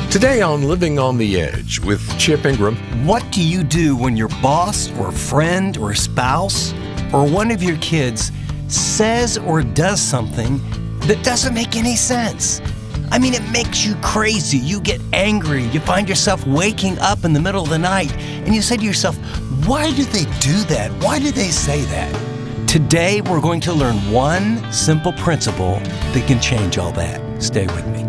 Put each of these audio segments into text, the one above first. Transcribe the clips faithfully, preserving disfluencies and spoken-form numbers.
Today on Living on the Edge with Chip Ingram. What do you do when your boss or friend or spouse or one of your kids says or does something that doesn't make any sense? I mean, it makes you crazy. You get angry. You find yourself waking up in the middle of the night and you say to yourself, why do they do that? Why do they say that? Today, we're going to learn one simple principle that can change all that. Stay with me.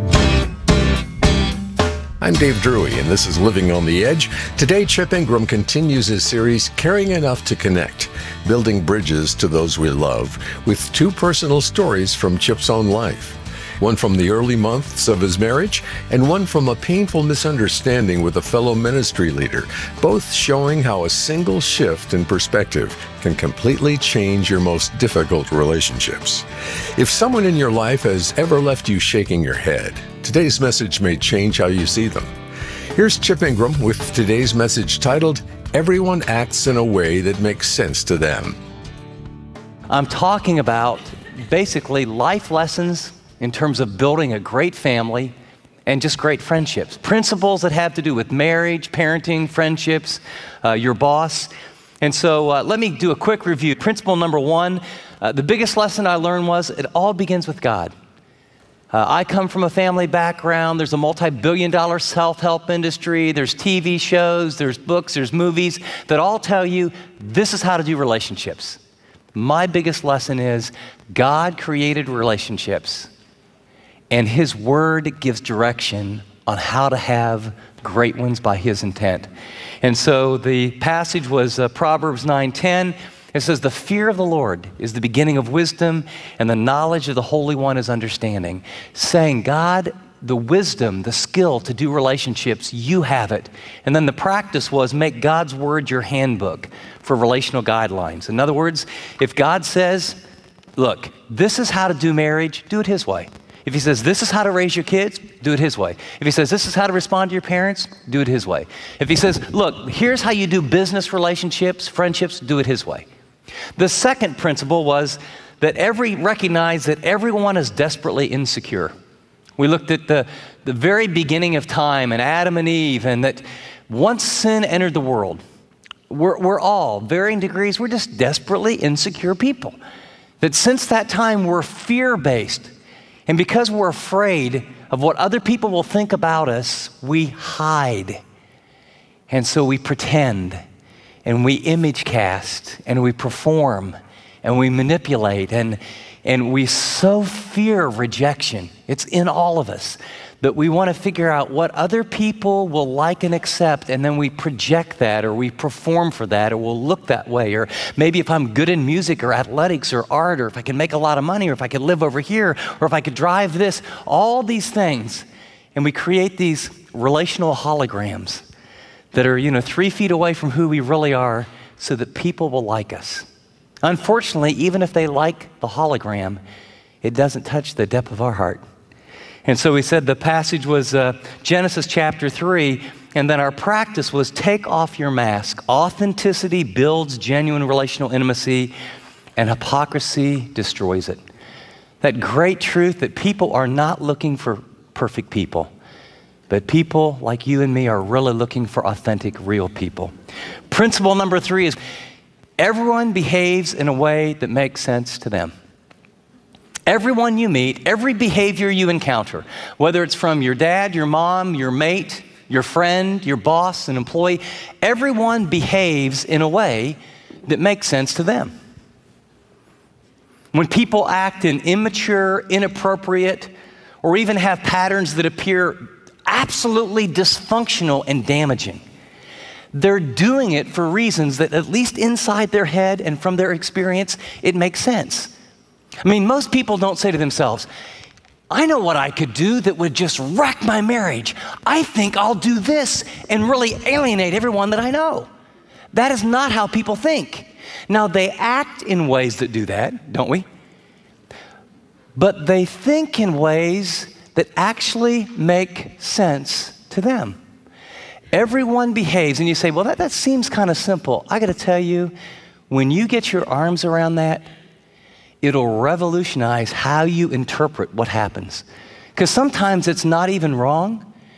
I'm Dave Drury, and this is Living on the Edge. Today, Chip Ingram continues his series, Caring Enough to Connect, building bridges to those we love, with two personal stories from Chip's own life. One from the early months of his marriage, and one from a painful misunderstanding with a fellow ministry leader, both showing how a single shift in perspective can completely change your most difficult relationships. If someone in your life has ever left you shaking your head, today's message may change how you see them. Here's Chip Ingram with today's message titled, Everyone Acts in a Way That Makes Sense to Them. I'm talking about basically life lessons in terms of building a great family and just great friendships. Principles that have to do with marriage, parenting, friendships, uh, your boss. And so uh, let me do a quick review. Principle number one, uh, the biggest lesson I learned was it all begins with God. Uh, I come from a family background. There's a multi-billion dollar self-help industry. There's T V shows, there's books, there's movies that all tell you this is how to do relationships. My biggest lesson is God created relationships, and His Word gives direction on how to have great ones by His intent. And so the passage was uh, Proverbs nine ten. It says, the fear of the Lord is the beginning of wisdom, and the knowledge of the Holy One is understanding. Saying, God, the wisdom, the skill to do relationships, you have it. And then the practice was make God's Word your handbook for relational guidelines. In other words, if God says, look, this is how to do marriage, do it His way. If He says, this is how to raise your kids, do it His way. If He says, this is how to respond to your parents, do it His way. If He says, look, here's how you do business relationships, friendships, do it His way. The second principle was that every recognize that everyone is desperately insecure. We looked at the, the very beginning of time and Adam and Eve, and that once sin entered the world, we're, we're all, varying degrees, we're just desperately insecure people. That since that time, we're fear-based. And because we're afraid of what other people will think about us, we hide. And so we pretend, and we image cast, and we perform, and we manipulate, and, and we so fear rejection. It's in all of us that we want to figure out what other people will like and accept, and then we project that, or we perform for that, or we'll look that way. Or maybe if I'm good in music or athletics or art, or if I can make a lot of money, or if I could live over here, or if I could drive this, all these things. And we create these relational holograms that are, you know, three feet away from who we really are so that people will like us. Unfortunately, even if they like the hologram, it doesn't touch the depth of our heart. And so we said the passage was uh, Genesis chapter three, and then our practice was take off your mask. Authenticity builds genuine relational intimacy, and hypocrisy destroys it. That great truth that people are not looking for perfect people, but people like you and me are really looking for authentic, real people. Principle number three is everyone behaves in a way that makes sense to them. Everyone you meet, every behavior you encounter, whether it's from your dad, your mom, your mate, your friend, your boss, an employee, everyone behaves in a way that makes sense to them. When people act in immature, inappropriate, or even have patterns that appear absolutely dysfunctional and damaging, they're doing it for reasons that at least inside their head and from their experience, it makes sense. I mean, most people don't say to themselves, I know what I could do that would just wreck my marriage. I think I'll do this and really alienate everyone that I know. That is not how people think. Now, they act in ways that do that, don't we? But they think in ways that actually make sense to them. Everyone behaves, and you say, well, that, that seems kind of simple. I got to tell you, when you get your arms around that, it'll revolutionize how you interpret what happens. Because sometimes it's not even wrong.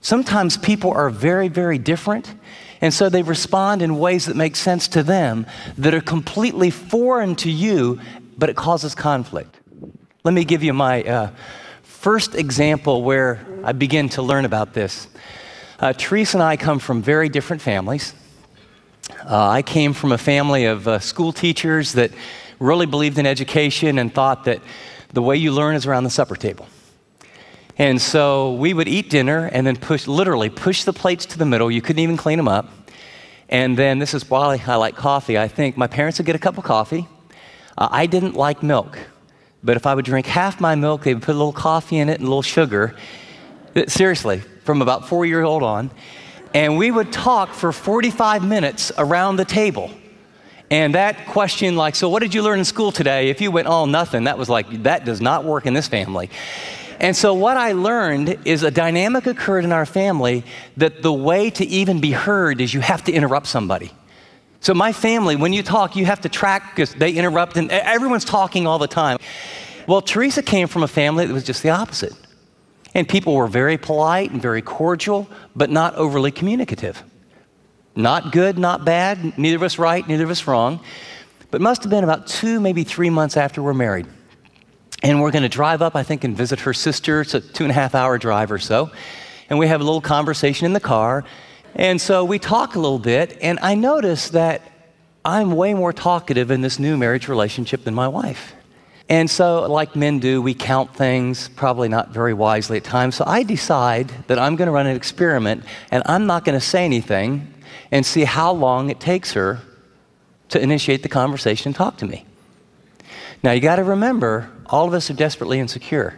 Sometimes people are very, very different, and so they respond in ways that make sense to them that are completely foreign to you, but it causes conflict. Let me give you my uh, first example where I begin to learn about this. Uh, Teresa and I come from very different families. Uh, I came from a family of uh, school teachers that really believed in education and thought that the way you learn is around the supper table. And so we would eat dinner and then push, literally push the plates to the middle. You couldn't even clean them up. And then this is why I like coffee. I think my parents would get a cup of coffee. Uh, I didn't like milk. But if I would drink half my milk, they would put a little coffee in it and a little sugar. Seriously, from about four years old on. And we would talk for forty-five minutes around the table. And that question, like, so what did you learn in school today? If you went, oh, nothing, that was like, that does not work in this family. And so what I learned is a dynamic occurred in our family that the way to even be heard is you have to interrupt somebody. So my family, when you talk, you have to track because they interrupt and everyone's talking all the time. Well, Teresa came from a family that was just the opposite. And people were very polite and very cordial, but not overly communicative. Not good, not bad, neither of us right, neither of us wrong. But it must have been about two, maybe three months after we're married. And we're going to drive up, I think, and visit her sister. It's a two and a half hour drive or so. And we have a little conversation in the car. And so we talk a little bit, and I notice that I'm way more talkative in this new marriage relationship than my wife. And so, like men do, we count things, probably not very wisely at times. So I decide that I'm going to run an experiment, and I'm not going to say anything and see how long it takes her to initiate the conversation and talk to me. Now, you got to remember, all of us are desperately insecure.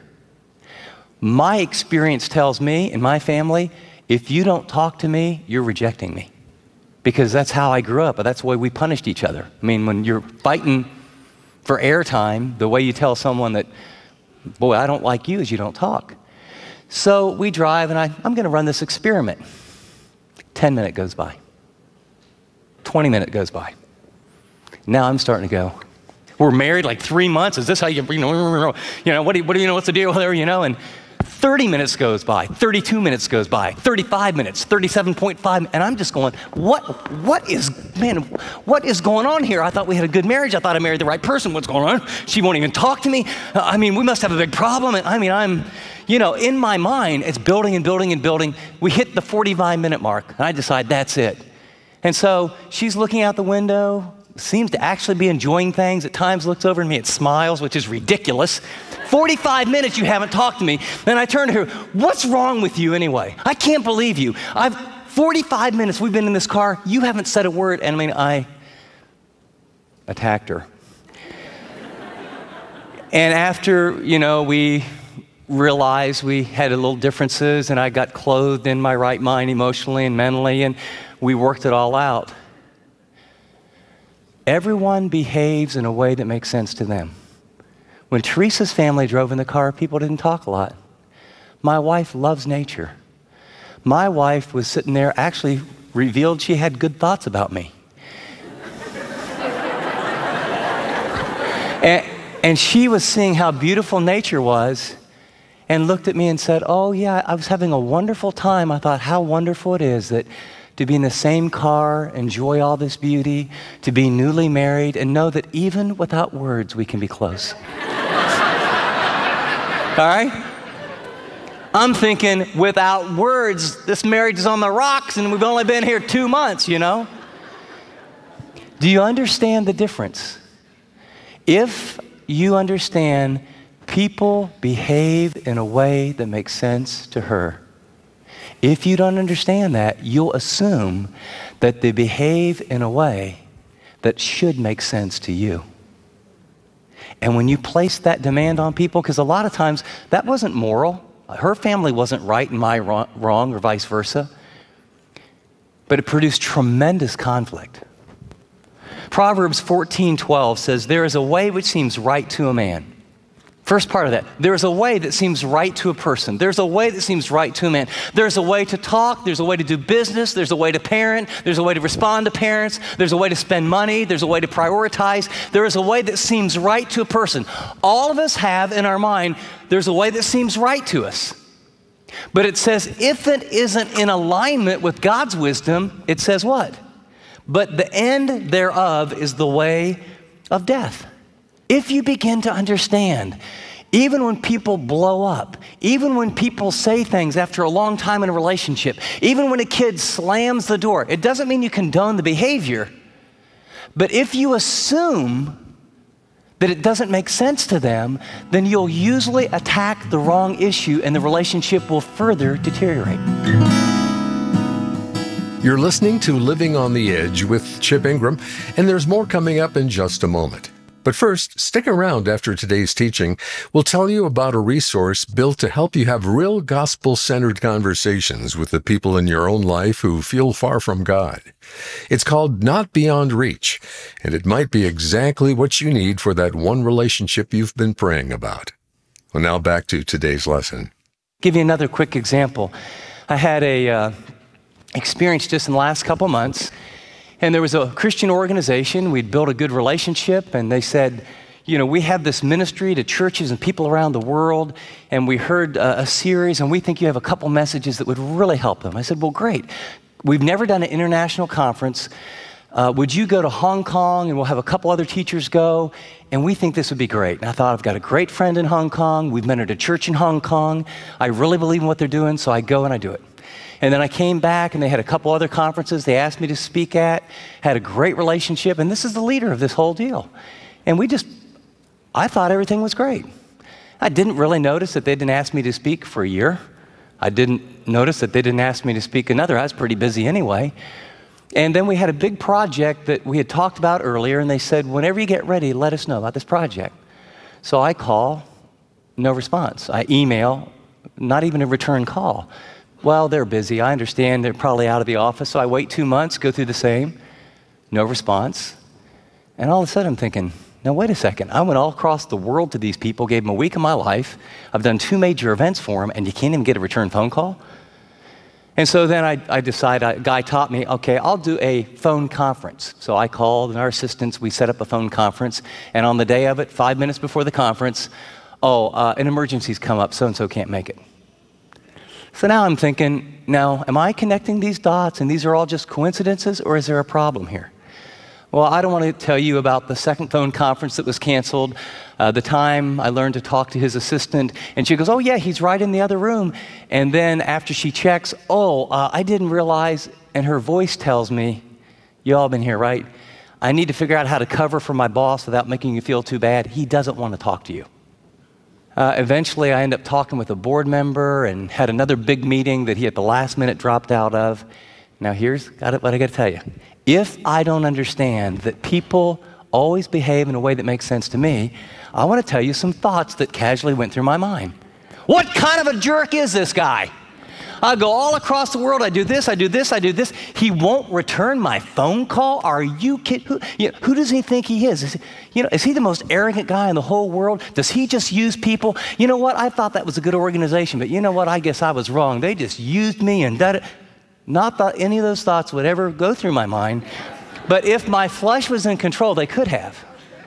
My experience tells me, in my family, if you don't talk to me, you're rejecting me. Because that's how I grew up, but that's the way we punished each other. I mean, when you're fighting for airtime, the way you tell someone that, boy, I don't like you is you don't talk. So we drive, and I, I'm going to run this experiment. Ten minute goes by. Twenty minute goes by. Now I'm starting to go, we're married like three months. Is this how you, you know, you know, what do you, what do you know, what's the deal there, you know? And thirty minutes goes by, thirty-two minutes goes by, thirty-five minutes, thirty-seven point five, and I'm just going, what, what is, man, what is going on here? I thought we had a good marriage. I thought I married the right person. What's going on? She won't even talk to me. I mean, we must have a big problem. And I mean, I'm, you know, in my mind, it's building and building and building. We hit the forty-five minute mark, and I decide that's it. And so she's looking out the window, seems to actually be enjoying things. At times looks over at me, it smiles, which is ridiculous. forty-five minutes you haven't talked to me. Then I turn to her, what's wrong with you anyway? I can't believe you. I've forty-five minutes we've been in this car, you haven't said a word. And I mean, I attacked her. And after, you know, we realized we had a little differences, and I got clothed in my right mind emotionally and mentally, and we worked it all out. Everyone behaves in a way that makes sense to them. When Teresa's family drove in the car, people didn't talk a lot. My wife loves nature. My wife was sitting there, actually revealed she had good thoughts about me. and, and she was seeing how beautiful nature was and looked at me and said, oh yeah, I was having a wonderful time. I thought how wonderful it is that to be in the same car, enjoy all this beauty, to be newly married, and know that even without words, we can be close. All right? I'm thinking, without words, this marriage is on the rocks, and we've only been here two months, you know? Do you understand the difference? If you understand people behave in a way that makes sense to her, if you don't understand that, you'll assume that they behave in a way that should make sense to you. And when you place that demand on people, because a lot of times that wasn't moral, her family wasn't right and my wrong, wrong or vice versa, but it produced tremendous conflict. Proverbs fourteen twelve says, there is a way which seems right to a man. First part of that, there's a way that seems right to a person. There's a way that seems right to a man. There's a way to talk. There's a way to do business. There's a way to parent. There's a way to respond to parents. There's a way to spend money. There's a way to prioritize. There is a way that seems right to a person. All of us have in our mind, there's a way that seems right to us. But it says if it isn't in alignment with God's wisdom, it says what? But the end thereof is the way of death. If you begin to understand, even when people blow up, even when people say things after a long time in a relationship, even when a kid slams the door, it doesn't mean you condone the behavior. But if you assume that it doesn't make sense to them, then you'll usually attack the wrong issue and the relationship will further deteriorate. You're listening to Living on the Edge with Chip Ingram, and there's more coming up in just a moment. But first, stick around after today's teaching. We'll tell you about a resource built to help you have real gospel-centered conversations with the people in your own life who feel far from God. It's called Not Beyond Reach, and it might be exactly what you need for that one relationship you've been praying about. Well, now back to today's lesson. Give you another quick example. I had a uh, experience just in the last couple months. And there was a Christian organization. We'd built a good relationship, and they said, you know, we have this ministry to churches and people around the world, and we heard uh, a series, and we think you have a couple messages that would really help them. I said, well, great. We've never done an international conference. Uh, would you go to Hong Kong, and we'll have a couple other teachers go, and we think this would be great. And I thought, I've got a great friend in Hong Kong. We've met at a church in Hong Kong. I really believe in what they're doing, so I go and I do it. And then I came back, and they had a couple other conferences they asked me to speak at, had a great relationship, and this is the leader of this whole deal. And we just, I thought everything was great. I didn't really notice that they didn't ask me to speak for a year. I didn't notice that they didn't ask me to speak another. I was pretty busy anyway. And then we had a big project that we had talked about earlier, and they said, whenever you get ready, let us know about this project. So I call, no response. I email, not even a return call. Well, they're busy. I understand they're probably out of the office. So I wait two months, go through the same, no response. And all of a sudden I'm thinking, now wait a second. I went all across the world to these people, gave them a week of my life. I've done two major events for them, and you can't even get a return phone call? And so then I, I decided, a guy taught me, okay, I'll do a phone conference. So I called our assistants, we set up a phone conference, and on the day of it, five minutes before the conference, oh, uh, an emergency's come up, so-and-so can't make it. So now I'm thinking, now, am I connecting these dots and these are all just coincidences, or is there a problem here? Well, I don't want to tell you about the second phone conference that was canceled, uh, the time I learned to talk to his assistant, and she goes, oh yeah, he's right in the other room. And then after she checks, oh, uh, I didn't realize, and her voice tells me, you all been here, right? I need to figure out how to cover for my boss without making you feel too bad. He doesn't want to talk to you. Uh, eventually, I ended up talking with a board member and had another big meeting that he at the last minute dropped out of. Now, here's got it, what I got to tell you. If I don't understand that people always behave in a way that makes sense to me, I want to tell you some thoughts that casually went through my mind. What kind of a jerk is this guy? I go all across the world. I do this, I do this, I do this. He won't return my phone call? Are you kidding? Who, you know, who does he think he is? Is he, you know, is he the most arrogant guy in the whole world? Does he just use people? You know what? I thought that was a good organization, but you know what? I guess I was wrong. They just used me and did it. Not that any of those thoughts would ever go through my mind, but if my flesh was in control, they could have.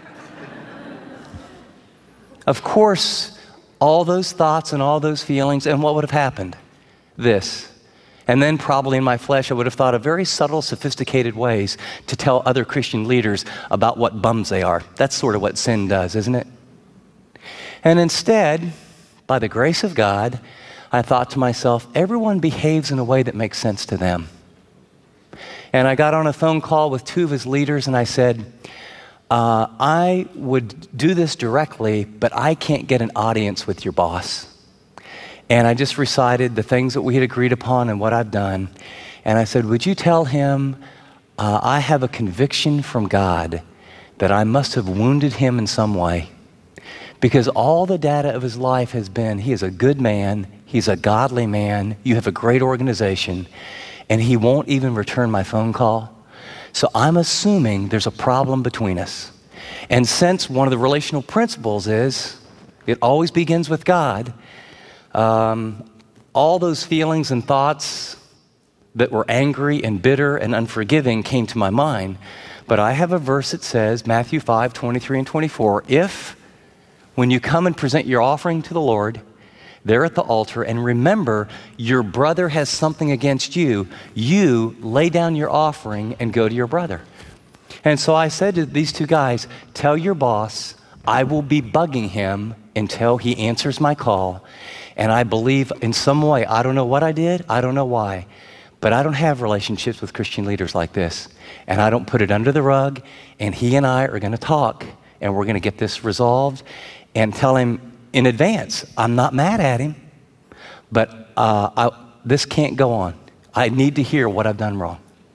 Of course, all those thoughts and all those feelings, and what would have happened? This. And then probably in my flesh, I would have thought of very subtle, sophisticated ways to tell other Christian leaders about what bums they are. That's sort of what sin does, isn't it? And instead, by the grace of God, I thought to myself, everyone behaves in a way that makes sense to them. And I got on a phone call with two of his leaders, and I said, uh, I would do this directly, but I can't get an audience with your boss. And I just recited the things that we had agreed upon and what I've done. And I said, would you tell him, uh, I have a conviction from God that I must have wounded him in some way. Because all the data of his life has been, he is a good man, he's a godly man, you have a great organization, and he won't even return my phone call. So I'm assuming there's a problem between us. And since one of the relational principles is, it always begins with God, Um, all those feelings and thoughts that were angry and bitter and unforgiving came to my mind. But I have a verse that says, Matthew five, twenty-three and twenty-four, if when you come and present your offering to the Lord, there at the altar, and remember, your brother has something against you. You lay down your offering and go to your brother. And so I said to these two guys, tell your boss I will be bugging him until he answers my call. And I believe in some way, I don't know what I did, I don't know why, but I don't have relationships with Christian leaders like this. And I don't put it under the rug, and he and I are gonna talk, and we're gonna get this resolved, and tell him in advance, I'm not mad at him, but uh, I, this can't go on. I need to hear what I've done wrong.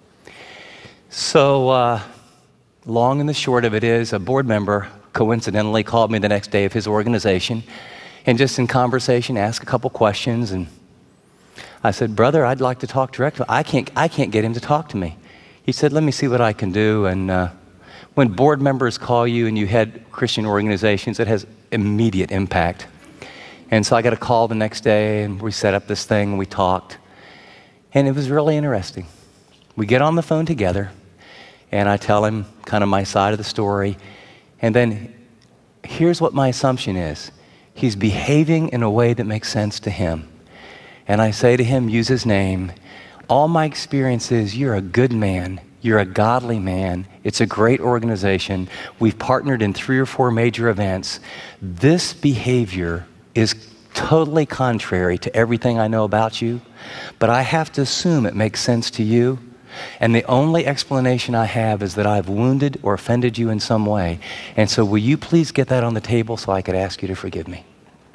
So uh, long and the short of it is, a board member coincidentally called me the next day of his organization, and just in conversation asked a couple questions, and I said, brother, I'd like to talk directly. I can't, I can't get him to talk to me. He said, let me see what I can do. And uh, when board members call you and you head Christian organizations, it has immediate impact. And so I got a call the next day, and we set up this thing, and we talked. And it was really interesting. We get on the phone together, and I tell him kind of my side of the story. And then here's what my assumption is. He's behaving in a way that makes sense to him. And I say to him, use his name. All my experience is you're a good man. You're a godly man. It's a great organization. We've partnered in three or four major events. This behavior is totally contrary to everything I know about you, but I have to assume it makes sense to you. And the only explanation I have is that I've wounded or offended you in some way. And so will you please get that on the table so I could ask you to forgive me?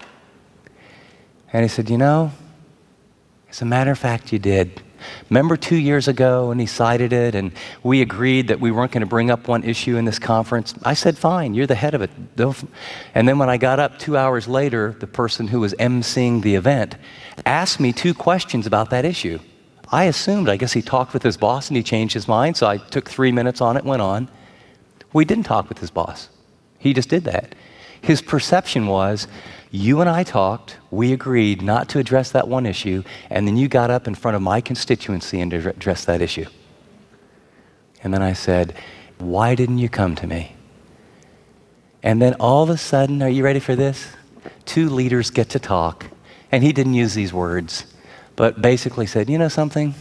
And he said, you know, as a matter of fact, you did. Remember two years ago when he cited it and we agreed that we weren't going to bring up one issue in this conference? I said, fine, you're the head of it. And then when I got up two hours later, the person who was emceeing the event asked me two questions about that issue. I assumed, I guess he talked with his boss and he changed his mind, so I took three minutes on it, went on. We didn't talk with his boss. He just did that. His perception was, you and I talked, we agreed not to address that one issue, and then you got up in front of my constituency and addressed that issue. And then I said, why didn't you come to me? And then all of a sudden, are you ready for this? Two leaders get to talk, and he didn't use these words, but basically said, you know something?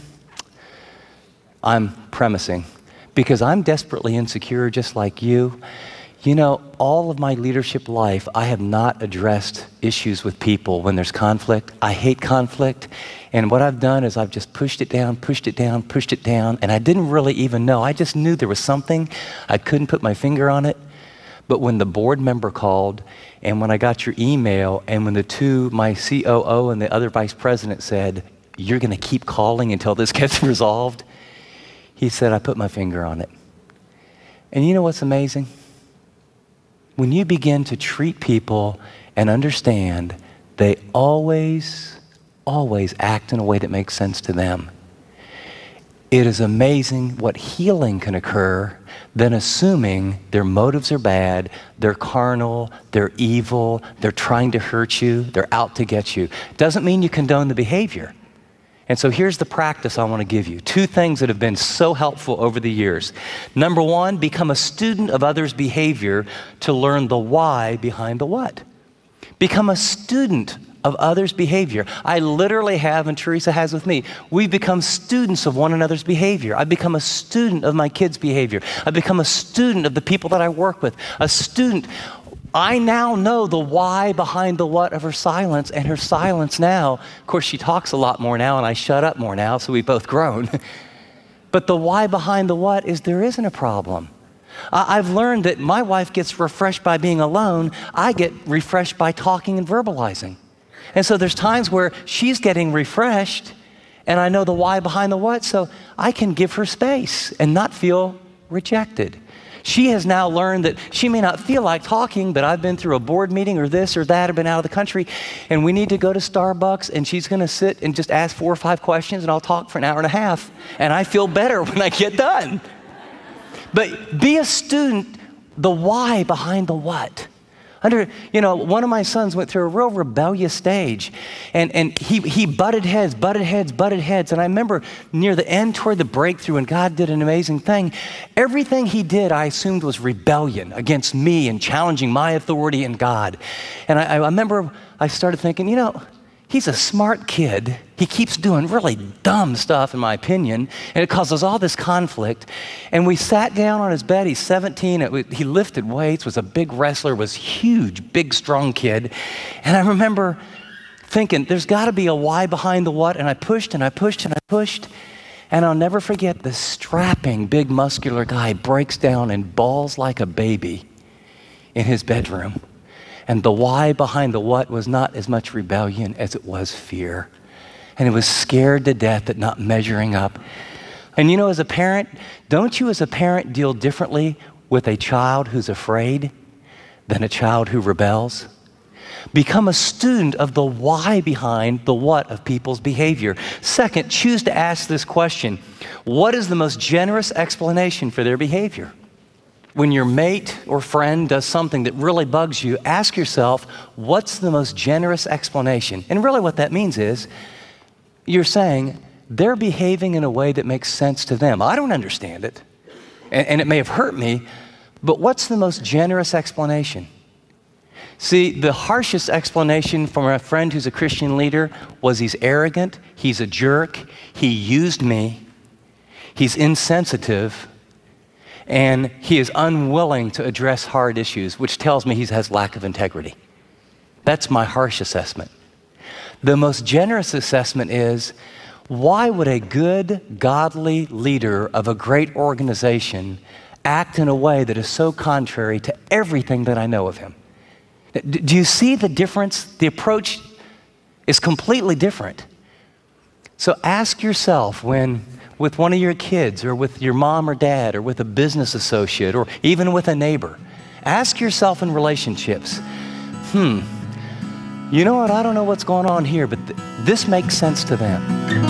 I'm premising, because I'm desperately insecure just like you. You know, all of my leadership life, I have not addressed issues with people when there's conflict. I hate conflict. And what I've done is I've just pushed it down, pushed it down, pushed it down. And I didn't really even know. I just knew there was something. I couldn't put my finger on it. But when the board member called, and when I got your email, and when the two, my C O O and the other vice president said, you're going to keep calling until this gets resolved, he said, I put my finger on it. And you know what's amazing? When you begin to treat people and understand they always, always act in a way that makes sense to them, it is amazing what healing can occur than assuming their motives are bad, they're carnal, they're evil, they're trying to hurt you, they're out to get you. Doesn't mean you condone the behavior. And so here's the practice I want to give you. Two things that have been so helpful over the years. Number one, become a student of others' behavior to learn the why behind the what. Become a student of others' behavior. I literally have, and Teresa has with me, we've become students of one another's behavior. I've become a student of my kids' behavior. I've become a student of the people that I work with. A student. I now know the why behind the what of her silence, and her silence now, of course she talks a lot more now and I shut up more now, so we've both grown. But the why behind the what is there isn't a problem. I- I've learned that my wife gets refreshed by being alone, I get refreshed by talking and verbalizing. And so there's times where she's getting refreshed and I know the why behind the what, so I can give her space and not feel rejected. She has now learned that she may not feel like talking, but I've been through a board meeting or this or that, or been out of the country, and we need to go to Starbucks, and she's gonna sit and just ask four or five questions, and I'll talk for an hour and a half, and I feel better when I get done. But be a student, the why behind the what. Under, you know, one of my sons went through a real rebellious stage, and, and he, he butted heads, butted heads, butted heads. And I remember near the end, toward the breakthrough, and God did an amazing thing. Everything he did, I assumed was rebellion against me and challenging my authority in God. And I, I remember I started thinking, you know, he's a smart kid. He keeps doing really dumb stuff, in my opinion, and it causes all this conflict. And we sat down on his bed. He's seventeen. It, he lifted weights, was a big wrestler, was huge, big, strong kid. And I remember thinking, there's got to be a why behind the what. And I pushed and I pushed and I pushed. And I'll never forget this strapping, big, muscular guy breaks down and bawls like a baby in his bedroom. And the why behind the what was not as much rebellion as it was fear. And he was scared to death at not measuring up. And you know, as a parent, don't you as a parent deal differently with a child who's afraid than a child who rebels? Become a student of the why behind the what of people's behavior. Second, choose to ask this question: what is the most generous explanation for their behavior? When your mate or friend does something that really bugs you, ask yourself, what's the most generous explanation? And really what that means is, you're saying, they're behaving in a way that makes sense to them. I don't understand it, and, and it may have hurt me, but what's the most generous explanation? See, the harshest explanation from a friend who's a Christian leader was he's arrogant, he's a jerk, he used me, he's insensitive, and he is unwilling to address hard issues, which tells me he has lack of integrity. That's my harsh assessment. The most generous assessment is, why would a good, godly leader of a great organization act in a way that is so contrary to everything that I know of him? Do you see the difference? The approach is completely different. So ask yourself when, with one of your kids or with your mom or dad or with a business associate or even with a neighbor, ask yourself in relationships, hmm, you know what, I don't know what's going on here, but th- this makes sense to them.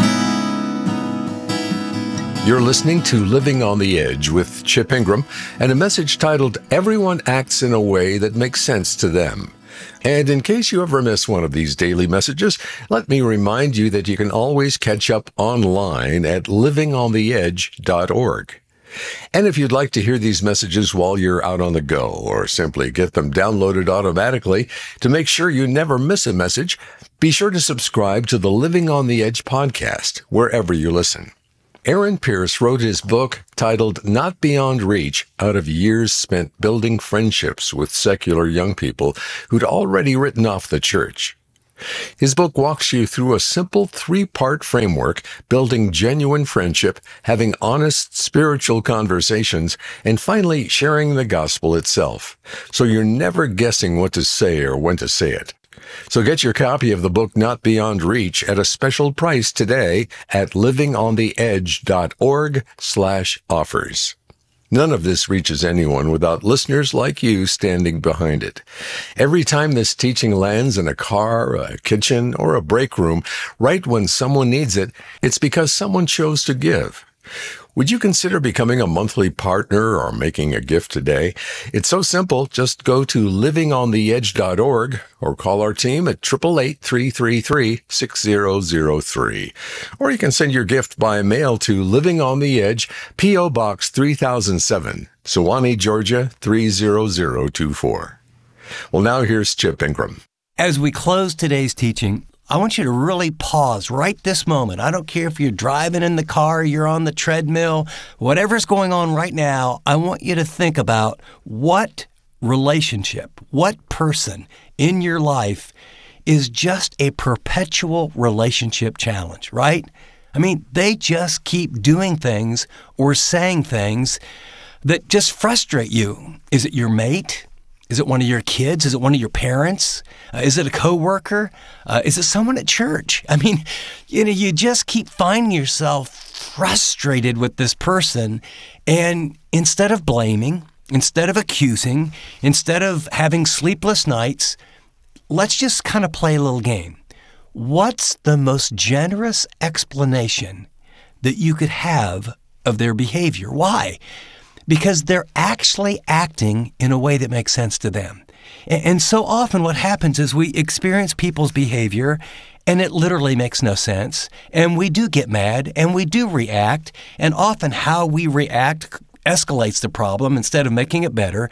You're listening to Living on the Edge with Chip Ingram and a message titled, Everyone Acts in a Way That Makes Sense to Them. And in case you ever miss one of these daily messages, let me remind you that you can always catch up online at living on the edge dot org. And if you'd like to hear these messages while you're out on the go, or simply get them downloaded automatically to make sure you never miss a message, be sure to subscribe to the Living on the Edge podcast wherever you listen. Aaron Pierce wrote his book titled Not Beyond Reach out of years spent building friendships with secular young people who'd already written off the church. His book walks you through a simple three-part framework, building genuine friendship, having honest spiritual conversations, and finally sharing the gospel itself. So you're never guessing what to say or when to say it. So get your copy of the book Not Beyond Reach at a special price today at living on the edge dot org slash offers. None of this reaches anyone without listeners like you standing behind it. Every time this teaching lands in a car, a kitchen, or a break room, right when someone needs it, it's because someone chose to give. Would you consider becoming a monthly partner or making a gift today? It's so simple. Just go to living on the edge dot org or call our team at eight eight eight, three three three, six zero zero three. Or you can send your gift by mail to Living on the Edge, P O. Box three thousand seven, Sewanee, Georgia three zero zero two four. Well, now here's Chip Ingram. As we close today's teaching, I want you to really pause right this moment. I don't care if you're driving in the car, you're on the treadmill, whatever's going on right now, I want you to think about what relationship, what person in your life is just a perpetual relationship challenge, right? I mean, they just keep doing things or saying things that just frustrate you. Is it your mate? Is it one of your kids? Is it one of your parents? Uh, is it a coworker? Uh, is it someone at church? I mean, you know, you just keep finding yourself frustrated with this person, and instead of blaming, instead of accusing, instead of having sleepless nights, let's just kind of play a little game. What's the most generous explanation that you could have of their behavior? Why? Because they're actually acting in a way that makes sense to them. And so often what happens is we experience people's behavior and it literally makes no sense. And we do get mad and we do react. And often how we react escalates the problem instead of making it better.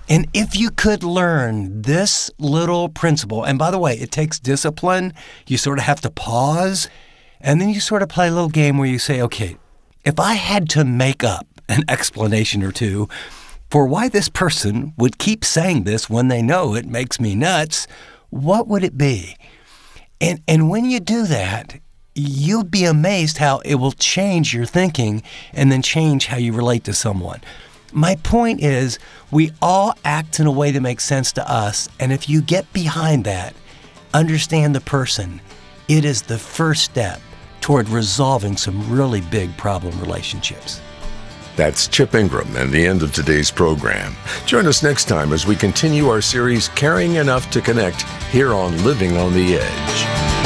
And if you could learn this little principle, and by the way, it takes discipline. You sort of have to pause, and then you sort of play a little game where you say, okay, if I had to make up an explanation or two for why this person would keep saying this when they know it makes me nuts, what would it be? And and when you do that, you'll be amazed how it will change your thinking and then change how you relate to someone. My point is, we all act in a way that makes sense to us, and if you get behind that, understand the person, it is the first step toward resolving some really big problem relationships. That's Chip Ingram and the end of today's program. Join us next time as we continue our series, Caring Enough to Connect, here on Living on the Edge.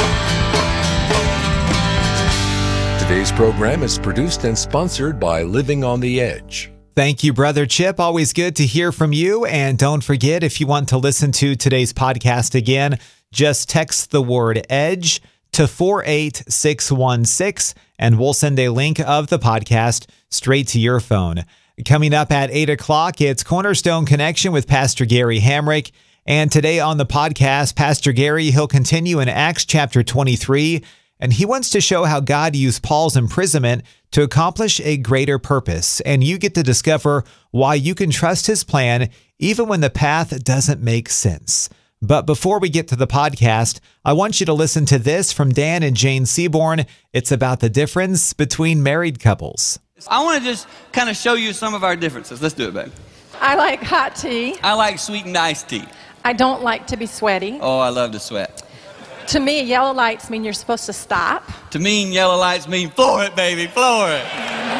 Today's program is produced and sponsored by Living on the Edge. Thank you, Brother Chip. Always good to hear from you. And don't forget, if you want to listen to today's podcast again, just text the word EDGE to four eight six one six, and we'll send a link of the podcast straight to your phone. Coming up at eight o'clock, it's Cornerstone Connection with Pastor Gary Hamrick. And today on the podcast, Pastor Gary, he'll continue in Acts chapter twenty-three, and he wants to show how God used Paul's imprisonment to accomplish a greater purpose. And you get to discover why you can trust his plan even when the path doesn't make sense. But before we get to the podcast, I want you to listen to this from Dan and Jane Seaborn. It's about the difference between married couples. I want to just kind of show you some of our differences. Let's do it, babe. I like hot tea. I like sweetened iced tea. I don't like to be sweaty. Oh, I love to sweat. To me, yellow lights mean you're supposed to stop. To me, yellow lights mean floor it, baby, floor it.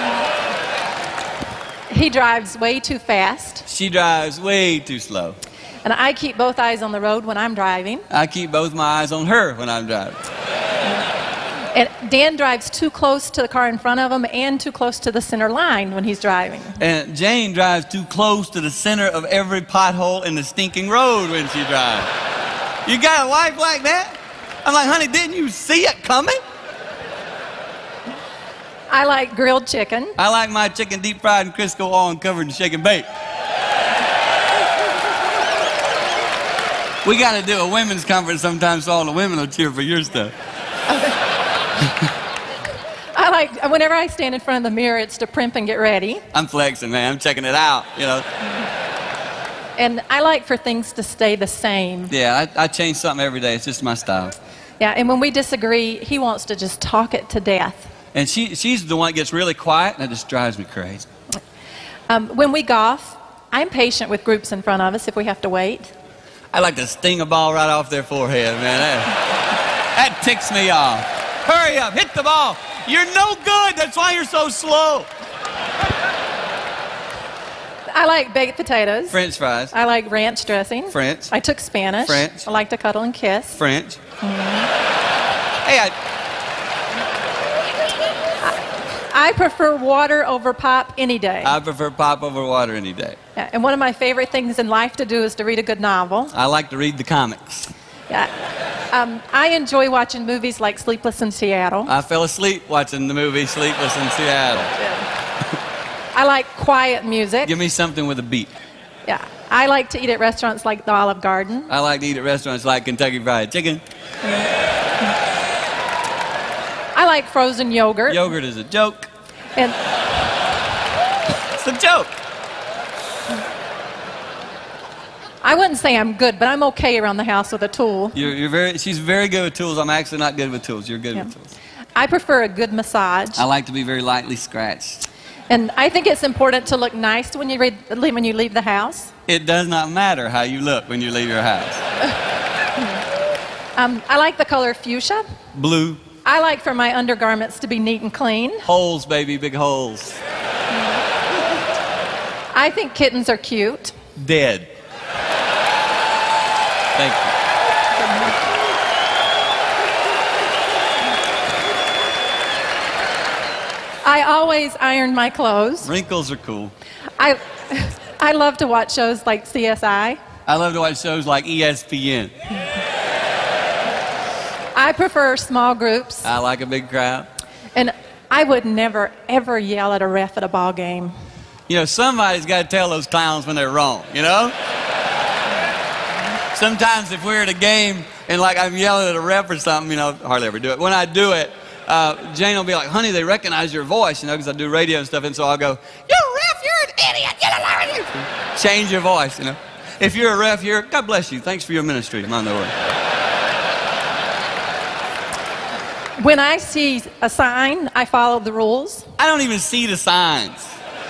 He drives way too fast. She drives way too slow. And I keep both eyes on the road when I'm driving. I keep both my eyes on her when I'm driving. And Dan drives too close to the car in front of him and too close to the center line when he's driving. And Jane drives too close to the center of every pothole in the stinking road when she drives. You got a wife like that? I'm like, honey, didn't you see it coming? I like grilled chicken. I like my chicken deep fried in Crisco oil and covered in shake and bake. We got to do a women's conference sometime so all the women will cheer for your stuff. I like, whenever I stand in front of the mirror, it's to primp and get ready. I'm flexing, man. I'm checking it out, you know. And I like for things to stay the same. Yeah, I, I change something every day. It's just my style. Yeah, and when we disagree, he wants to just talk it to death. And she, she's the one that gets really quiet, and that just drives me crazy. Um, when we golf, I'm patient with groups in front of us if we have to wait. I like to sting a ball right off their forehead, man. That, that ticks me off. Hurry up, hit the ball. You're no good. That's why you're so slow. I like baked potatoes. French fries. I like ranch dressing. French. I took Spanish. French. I like to cuddle and kiss. French. Mm-hmm. Hey, I... I prefer water over pop any day. I prefer pop over water any day. Yeah, and one of my favorite things in life to do is to read a good novel. I like to read the comics. Yeah. Um, I enjoy watching movies like Sleepless in Seattle. I fell asleep watching the movie Sleepless in Seattle. Yeah. I like quiet music. Give me something with a beat. Yeah. I like to eat at restaurants like the Olive Garden. I like to eat at restaurants like Kentucky Fried Chicken. I like frozen yogurt. Yogurt is a joke. And it's a joke. I wouldn't say I'm good, but I'm okay around the house with a tool. You're, you're very, she's very good with tools. I'm actually not good with tools. You're good Yeah. with tools. I prefer a good massage. I like to be very lightly scratched. And I think it's important to look nice when you, read, when you leave the house. It does not matter how you look when you leave your house. um, I like the color fuchsia. Blue. I like for my undergarments to be neat and clean. Holes, baby, big holes. I think kittens are cute. Dead. Thank you. I always iron my clothes. Wrinkles are cool. I, I love to watch shows like C S I. I love to watch shows like E S P N. I prefer small groups. I like a big crowd. And I would never, ever yell at a ref at a ball game. You know, somebody's got to tell those clowns when they're wrong, you know? Sometimes if we're at a game and like I'm yelling at a ref or something, you know, hardly ever do it. When I do it, uh, Jane will be like, honey, they recognize your voice, you know, because I do radio and stuff. And so I'll go, you're a ref, you're an idiot, you're a change your voice, you know. If you're a ref, you're, God bless you. Thanks for your ministry. I'm on the way. When I see a sign, I follow the rules. I don't even see the signs.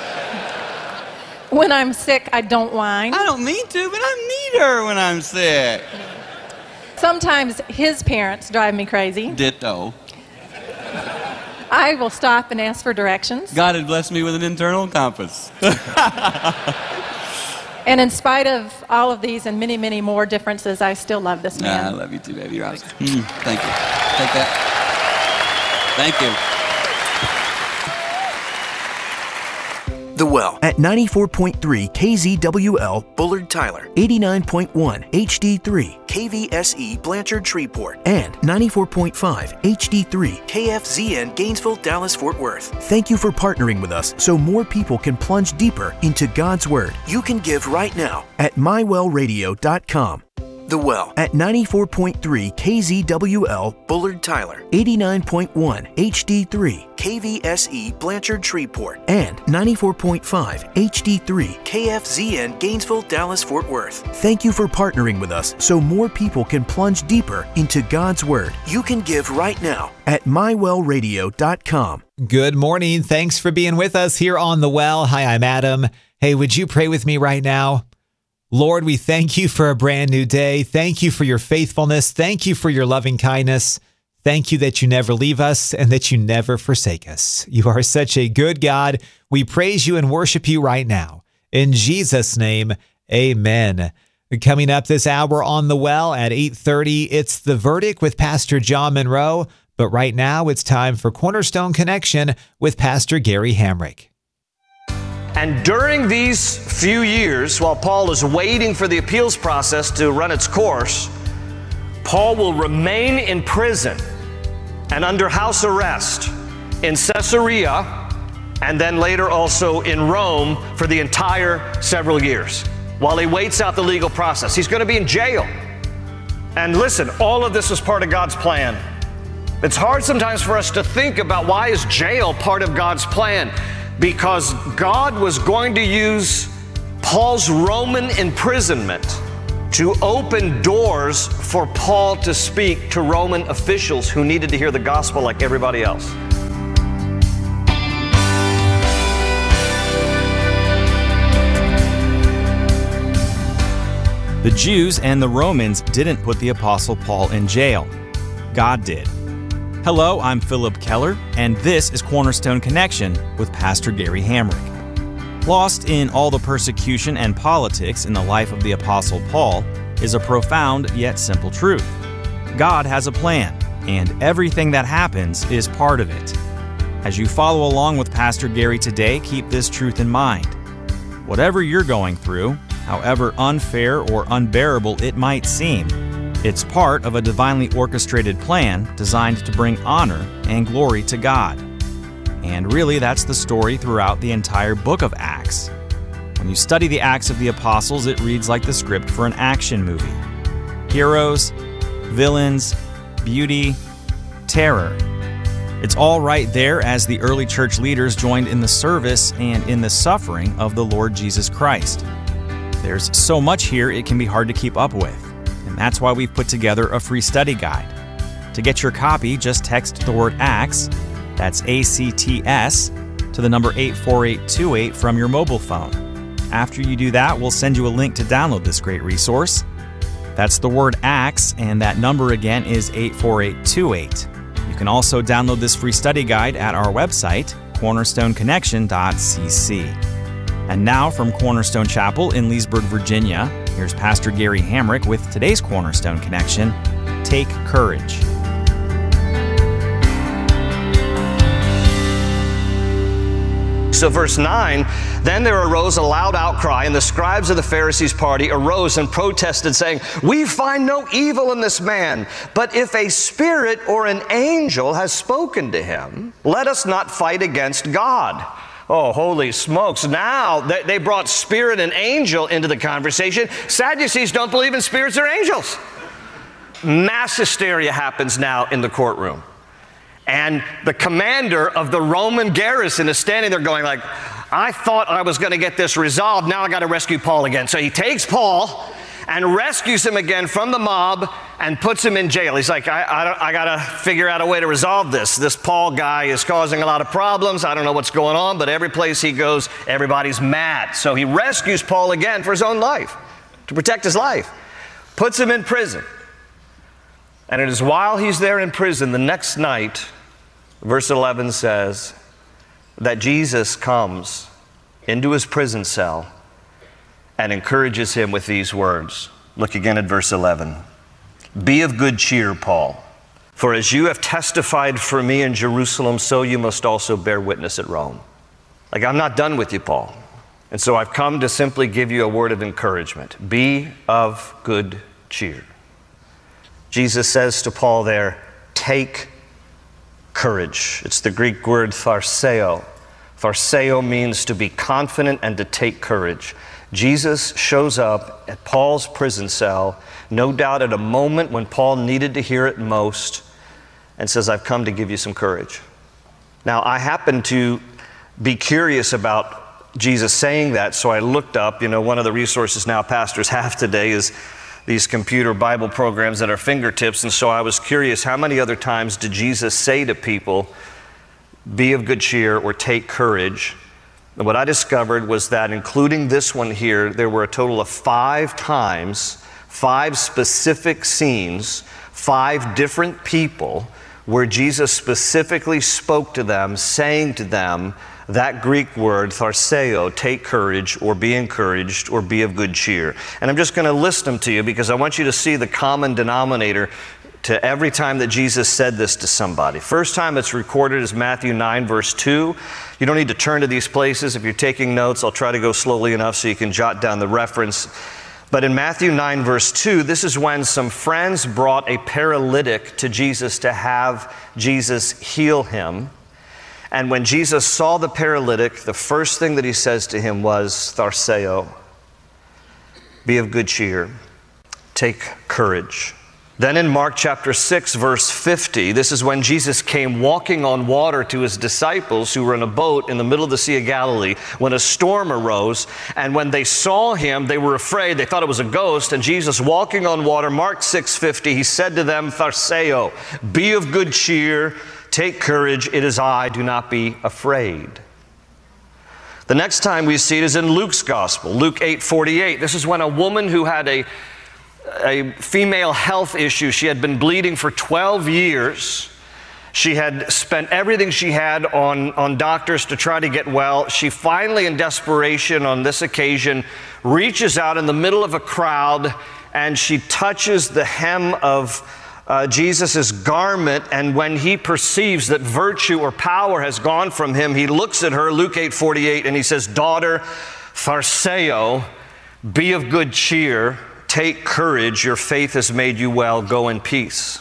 When I'm sick, I don't whine. I don't mean to, but I need her when I'm sick. Sometimes his parents drive me crazy. Ditto. I will stop and ask for directions. God had blessed me with an internal compass. And in spite of all of these and many, many more differences, I still love this man. Nah, I love you too, baby. You're awesome. Mm, thank you. Take that. Thank you. The Well at ninety-four point three K Z W L Bullard Tyler, eighty-nine point one H D three K V S E Blanchard Shreveport, and ninety-four point five H D three K F Z N Gainesville, Dallas, Fort Worth. Thank you for partnering with us so more people can plunge deeper into God's Word. You can give right now at my well radio dot com. The Well at ninety-four point three K Z W L Bullard Tyler, eighty-nine point one H D three K V S E Blanchard Shreveport, and ninety-four point five H D three K F Z N Gainesville, Dallas, Fort Worth. Thank you for partnering with us so more people can plunge deeper into God's Word. You can give right now at my well radio dot com. Good morning. Thanks for being with us here on The Well. Hi, I'm Adam. Hey, would you pray with me right now? Lord, we thank you for a brand new day. Thank you for your faithfulness. Thank you for your loving kindness. Thank you that you never leave us and that you never forsake us. You are such a good God. We praise you and worship you right now. In Jesus' name, amen. Coming up this hour on The Well at eight thirty, it's The Verdict with Pastor John Monroe. But right now, it's time for Cornerstone Connection with Pastor Gary Hamrick. And during these few years, while Paul is waiting for the appeals process to run its course, Paul will remain in prison and under house arrest in Caesarea, and then later also in Rome for the entire several years while he waits out the legal process. He's going to be in jail. And listen, all of this is part of God's plan. It's hard sometimes for us to think about, why is jail part of God's plan? Because God was going to use Paul's Roman imprisonment to open doors for Paul to speak to Roman officials who needed to hear the gospel like everybody else. The Jews and the Romans didn't put the Apostle Paul in jail. God did. Hello, I'm Philip Keller, and this is Cornerstone Connection with Pastor Gary Hamrick. Lost in all the persecution and politics in the life of the Apostle Paul is a profound yet simple truth. God has a plan, and everything that happens is part of it. As you follow along with Pastor Gary today, keep this truth in mind. Whatever you're going through, however unfair or unbearable it might seem, it's part of a divinely orchestrated plan designed to bring honor and glory to God. And really, that's the story throughout the entire book of Acts. When you study the Acts of the Apostles, it reads like the script for an action movie. Heroes, villains, beauty, terror. It's all right there as the early church leaders joined in the service and in the suffering of the Lord Jesus Christ. There's so much here it can be hard to keep up with. And that's why we've put together a free study guide. To get your copy, just text the word ACTS, that's A C T S, to the number eight four eight two eight from your mobile phone. After you do that, we'll send you a link to download this great resource. That's the word ACTS, and that number again is eight four eight two eight. You can also download this free study guide at our website, cornerstone connection dot c c. And now from Cornerstone Chapel in Leesburg, Virginia, here's Pastor Gary Hamrick with today's Cornerstone Connection, Take Courage. So verse nine, then there arose a loud outcry, and the scribes of the Pharisees' party arose and protested, saying, we find no evil in this man, but if a spirit or an angel has spoken to him, let us not fight against God. Oh, holy smokes. Now they, they brought spirit and angel into the conversation. Sadducees don't believe in spirits or angels. Mass hysteria happens now in the courtroom. And the commander of the Roman garrison is standing there going like, I thought I was going to get this resolved. Now I got to rescue Paul again. So he takes Paul and rescues him again from the mob and puts him in jail. He's like, I, I, I got to figure out a way to resolve this. This Paul guy is causing a lot of problems. I don't know what's going on, but every place he goes, everybody's mad. So he rescues Paul again for his own life, to protect his life. Puts him in prison. And it is while he's there in prison, the next night, verse eleven says, that Jesus comes into his prison cell and encourages him with these words. Look again at verse eleven. Be of good cheer, Paul, for as you have testified for me in Jerusalem, so you must also bear witness at Rome. Like, I'm not done with you, Paul. And so I've come to simply give you a word of encouragement. Be of good cheer. Jesus says to Paul there, take courage. It's the Greek word tharseo. Tharseo means to be confident and to take courage. Jesus shows up at Paul's prison cell, no doubt at a moment when Paul needed to hear it most, and says, I've come to give you some courage. Now, I happen to be curious about Jesus saying that, so I looked up, you know, one of the resources now pastors have today is these computer Bible programs at our fingertips, and so I was curious, how many other times did Jesus say to people, be of good cheer or take courage? And what I discovered was that, including this one here, there were a total of five times, five specific scenes, five different people where Jesus specifically spoke to them, saying to them that Greek word, tharseo, take courage, or be encouraged, or be of good cheer. And I'm just going to list them to you because I want you to see the common denominator to every time that Jesus said this to somebody. First time it's recorded is Matthew nine, verse two. You don't need to turn to these places. If you're taking notes, I'll try to go slowly enough so you can jot down the reference. But in Matthew nine, verse two, this is when some friends brought a paralytic to Jesus to have Jesus heal him. And when Jesus saw the paralytic, the first thing that he says to him was, tharseo, be of good cheer, take courage. Then in Mark chapter six, verse fifty, this is when Jesus came walking on water to his disciples who were in a boat in the middle of the Sea of Galilee when a storm arose. And when they saw him, they were afraid. They thought it was a ghost. And Jesus walking on water, Mark six fifty, he said to them, tharseo, be of good cheer, take courage, it is I, do not be afraid. The next time we see it is in Luke's gospel, Luke eight forty-eight. This is when a woman who had a a female health issue. She had been bleeding for twelve years. She had spent everything she had on, on doctors to try to get well. She finally, in desperation on this occasion, reaches out in the middle of a crowd and she touches the hem of uh, Jesus' garment. And when he perceives that virtue or power has gone from him, he looks at her, Luke eight forty-eight, and he says, daughter, tharseo, be of good cheer. Take courage, your faith has made you well, go in peace.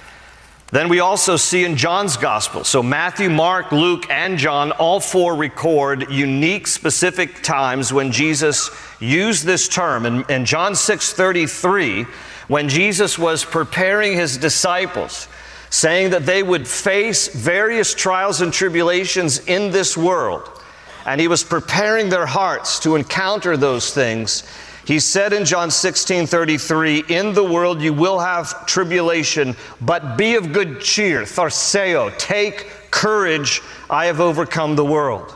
Then we also see in John's gospel, so Matthew, Mark, Luke, and John, all four record unique, specific times when Jesus used this term. In, in John six thirty-three, when Jesus was preparing his disciples, saying that they would face various trials and tribulations in this world, and he was preparing their hearts to encounter those things, he said in John sixteen thirty-three, in the world you will have tribulation, but be of good cheer, tharseo, take courage, I have overcome the world.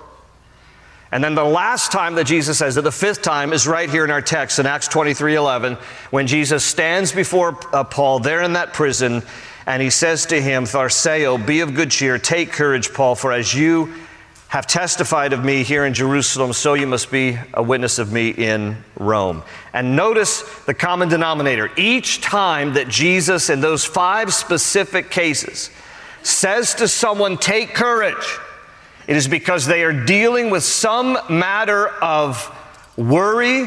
And then the last time that Jesus says it, the fifth time, is right here in our text in Acts twenty-three eleven, when Jesus stands before uh, Paul there in that prison, and he says to him, tharseo, be of good cheer, take courage, Paul, for as you have testified of me here in Jerusalem, so you must be a witness of me in Rome. And notice the common denominator. Each time that Jesus, in those five specific cases, says to someone, take courage, it is because they are dealing with some matter of worry,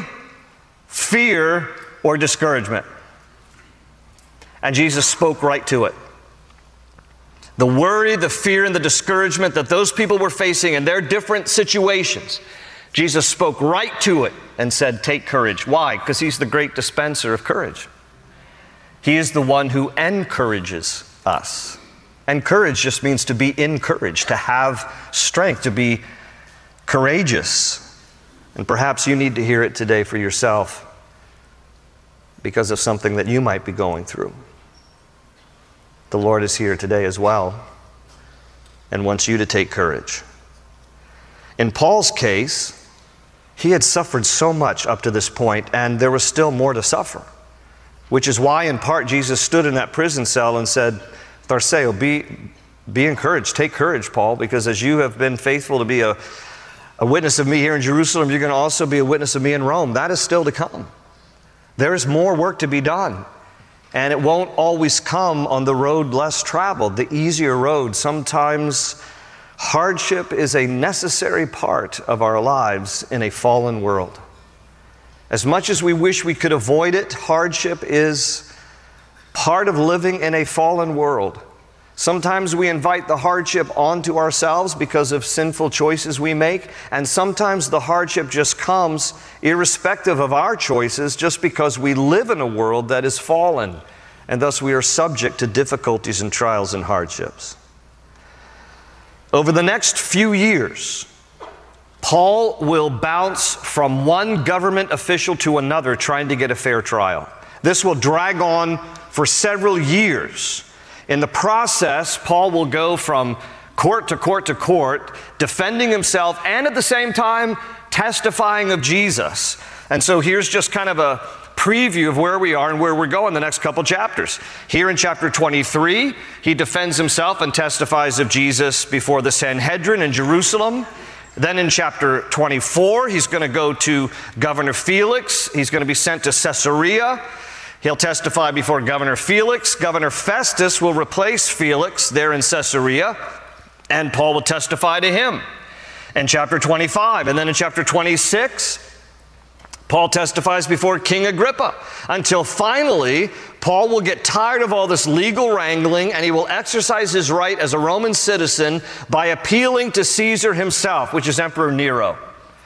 fear, or discouragement. And Jesus spoke right to it. the worry, the fear, and the discouragement that those people were facing in their different situations, Jesus spoke right to it and said, take courage. Why? Because he's the great dispenser of courage. He is the one who encourages us. And courage just means to be encouraged, to have strength, to be courageous. And perhaps you need to hear it today for yourself because of something that you might be going through. The Lord is here today as well and wants you to take courage. In Paul's case, he had suffered so much up to this point, and there was still more to suffer, which is why, in part, Jesus stood in that prison cell and said, Tharseo, be, be encouraged, take courage, Paul, because as you have been faithful to be a, a witness of me here in Jerusalem, you're going to also be a witness of me in Rome. That is still to come. There is more work to be done, and it won't always come on the road less traveled, the easier road. Sometimes hardship is a necessary part of our lives in a fallen world. As much as we wish we could avoid it, hardship is part of living in a fallen world. Sometimes we invite the hardship onto ourselves because of sinful choices we make, and sometimes the hardship just comes irrespective of our choices just because we live in a world that is fallen, and thus we are subject to difficulties and trials and hardships. Over the next few years, Paul will bounce from one government official to another trying to get a fair trial. This will drag on for several years. In the process, Paul will go from court to court to court, defending himself and at the same time testifying of Jesus. And so here's just kind of a preview of where we are and where we're going the next couple chapters. Here in chapter twenty-three, he defends himself and testifies of Jesus before the Sanhedrin in Jerusalem. Then in chapter twenty-four, he's going to go to Governor Felix. He's going to be sent to Caesarea. He'll testify before Governor Felix. Governor Festus will replace Felix there in Caesarea, and Paul will testify to him in chapter twenty-five. And then in chapter twenty-six, Paul testifies before King Agrippa, until finally Paul will get tired of all this legal wrangling and he will exercise his right as a Roman citizen by appealing to Caesar himself, which is Emperor Nero.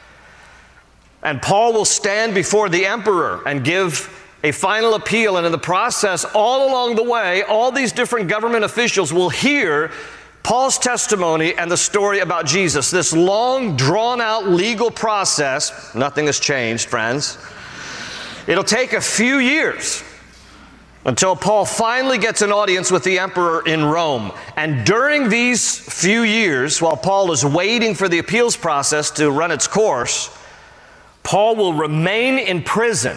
And Paul will stand before the emperor and give a final appeal, and in the process, all along the way, all these different government officials will hear Paul's testimony and the story about Jesus. This long, drawn-out legal process, nothing has changed, friends. It'll take a few years until Paul finally gets an audience with the emperor in Rome. And during these few years, while Paul is waiting for the appeals process to run its course, Paul will remain in prison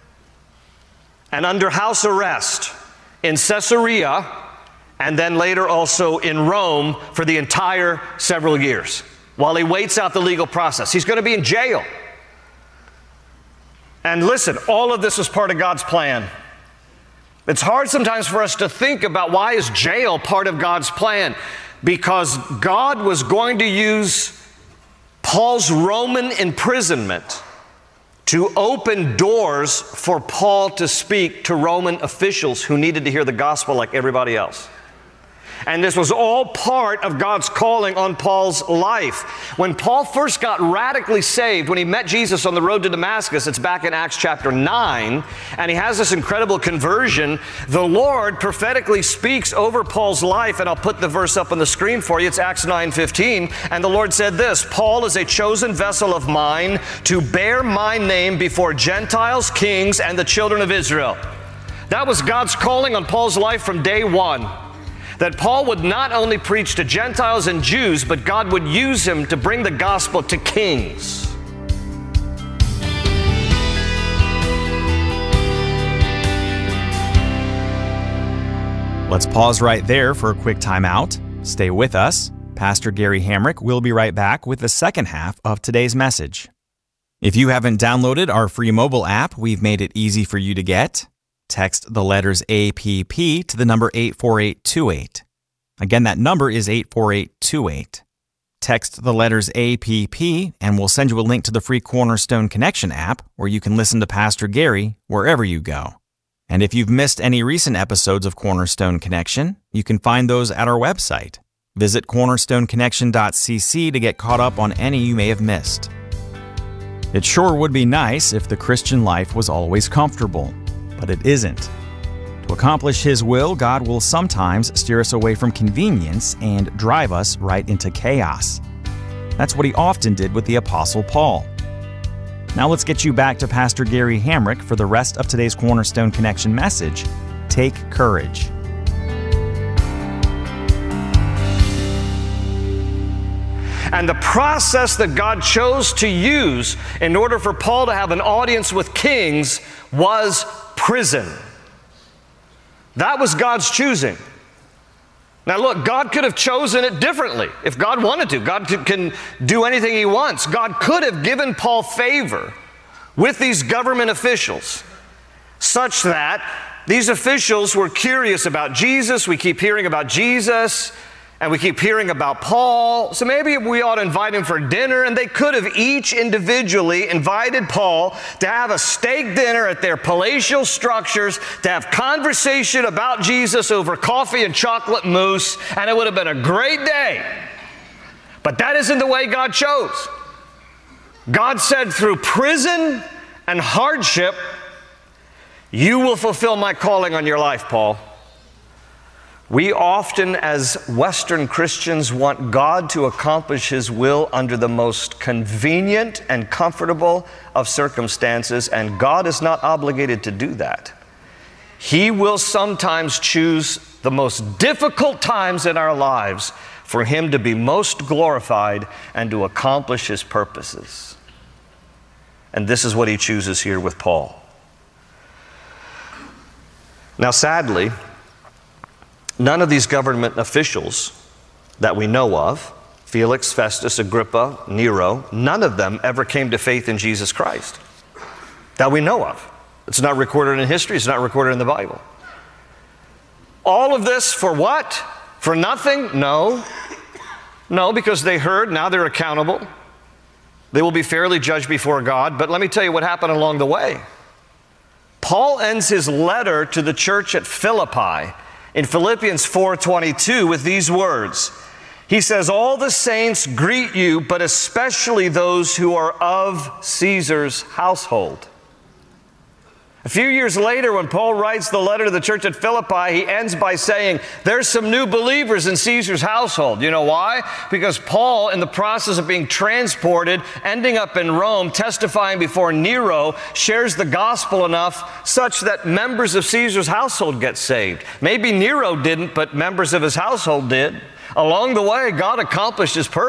and under house arrest in Caesarea, and then later also in Rome for the entire several years while he waits out the legal process. He's going to be in jail. And listen, all of this is part of God's plan. It's hard sometimes for us to think about why is jail part of God's plan? Because God was going to use Paul's Roman imprisonment to open doors for Paul to speak to Roman officials who needed to hear the gospel like everybody else. And this was all part of God's calling on Paul's life. When Paul first got radically saved, when he met Jesus on the road to Damascus, it's back in Acts chapter nine, and he has this incredible conversion, the Lord prophetically speaks over Paul's life, and I'll put the verse up on the screen for you. It's Acts nine fifteen, and the Lord said this, Paul is a chosen vessel of mine to bear my name before Gentiles, kings, and the children of Israel. That was God's calling on Paul's life from day one. That Paul would not only preach to Gentiles and Jews, but God would use him to bring the gospel to kings. Let's pause right there for a quick time out. Stay with us. Pastor Gary Hamrick will be right back with the second half of today's message. If you haven't downloaded our free mobile app, we've made it easy for you to get. Text the letters A P P to the number eight four eight two eight. Again, that number is eight four eight two eight. Text the letters A P P and we'll send you a link to the free Cornerstone Connection app where you can listen to Pastor Gary wherever you go. And if you've missed any recent episodes of Cornerstone Connection, you can find those at our website. Visit cornerstone connection dot c c to get caught up on any you may have missed. It sure would be nice if the Christian life was always comfortable, but it isn't. To accomplish His will, God will sometimes steer us away from convenience and drive us right into chaos. That's what He often did with the Apostle Paul. Now let's get you back to Pastor Gary Hamrick for the rest of today's Cornerstone Connection message, Take Courage. And the process that God chose to use in order for Paul to have an audience with kings was prison. That was God's choosing. Now look, God could have chosen it differently if God wanted to. God can do anything He wants. God could have given Paul favor with these government officials such that these officials were curious about Jesus. We keep hearing about Jesus, and we keep hearing about Paul. So maybe we ought to invite him for dinner, and they could have each individually invited Paul to have a steak dinner at their palatial structures, to have conversation about Jesus over coffee and chocolate mousse, and it would have been a great day. But that isn't the way God chose. God said, through prison and hardship, you will fulfill my calling on your life, Paul. We often, as Western Christians, want God to accomplish His will under the most convenient and comfortable of circumstances, and God is not obligated to do that. He will sometimes choose the most difficult times in our lives for Him to be most glorified and to accomplish His purposes. And this is what He chooses here with Paul. Now, sadly, none of these government officials that we know of, Felix, Festus, Agrippa, Nero, none of them ever came to faith in Jesus Christ that we know of. It's not recorded in history. It's not recorded in the Bible. All of this for what? For nothing? No. No, because they heard, now they're accountable. They will be fairly judged before God. But let me tell you what happened along the way. Paul ends his letter to the church at Philippi in Philippians four twenty-two with these words. He says, all the saints greet you, but especially those who are of Caesar's household. A few years later, when Paul writes the letter to the church at Philippi, he ends by saying, there's some new believers in Caesar's household. You know why? Because Paul, in the process of being transported, ending up in Rome, testifying before Nero, shares the gospel enough such that members of Caesar's household get saved. Maybe Nero didn't, but members of his household did. Along the way, God accomplished His purpose.